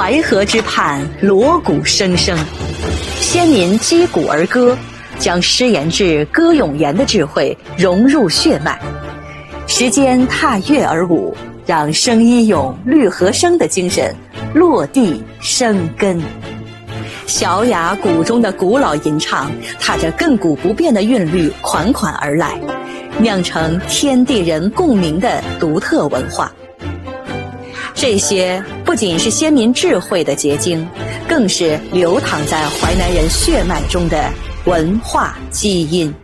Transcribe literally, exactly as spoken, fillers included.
淮河之畔，锣鼓声声，先民击鼓而歌，将诗言志、歌咏言的智慧融入血脉。时间踏月而舞，让声一咏、律和声的精神落地生根。小雅鼓中的古老吟唱，踏着亘古不变的韵律款款而来，酿成天地人共鸣的独特文化。这些不仅是先民智慧的结晶，更是流淌在淮南人血脉中的文化基因。